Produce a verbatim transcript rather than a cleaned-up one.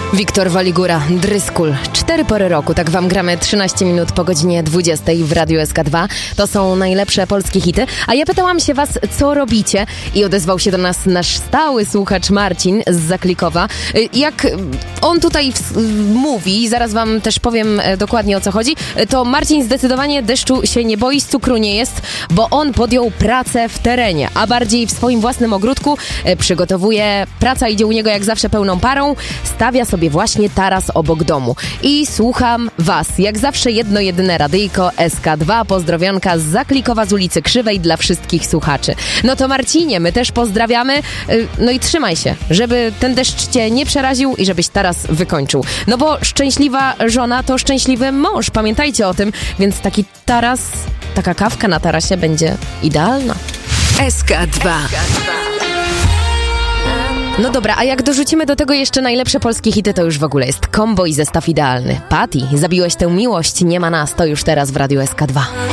Wiktor Waligura, Dryskul. Cztery pory roku, tak wam gramy trzynaście minut po godzinie dwudziestej w Radiu S K dwa. To są najlepsze polskie hity. A ja pytałam się was, co robicie? I odezwał się do nas nasz stały słuchacz Marcin z Zaklikowa. Jak on tutaj w- mówi, zaraz wam też powiem dokładnie, o co chodzi, to Marcin zdecydowanie deszczu się nie boi, z cukru nie jest, bo on podjął pracę w terenie, a bardziej w swoim własnym ogródku. Przygotowuje, praca idzie u niego jak zawsze pełną parą, stawia sobie właśnie taras obok domu. I słucham was, jak zawsze jedno jedyne radyjko S K dwa, pozdrowionka z Zaklikowa z ulicy Krzywej dla wszystkich słuchaczy. No to Marcinie, my też pozdrawiamy, no i trzymaj się, żeby ten deszcz cię nie przeraził i żebyś taras wykończył. No bo szczęśliwa żona to szczęśliwy mąż, pamiętajcie o tym, więc taki taras, taka kawka na tarasie będzie idealna. S K dwa. No dobra, a jak dorzucimy do tego jeszcze najlepsze polskie hity, to już w ogóle jest kombo i zestaw idealny. Patty, zabiłeś tę miłość, nie ma nas, to już teraz w Radiu S K dwa.